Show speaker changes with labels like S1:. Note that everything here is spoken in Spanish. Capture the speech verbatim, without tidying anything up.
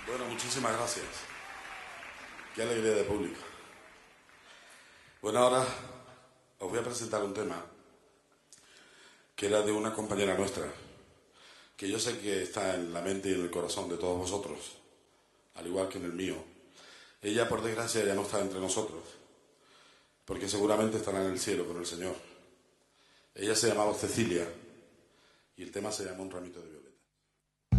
S1: Bueno, muchísimas gracias. Qué alegría de público. Bueno, ahora os voy a presentar un tema que era de una compañera nuestra, que yo sé que está en la mente y en el corazón de todos vosotros, al igual que en el mío. Ella, por desgracia, ya no está entre nosotros, porque seguramente estará en el cielo con el Señor. Ella se llamaba Cecilia y el tema se llama Un ramito de violeta.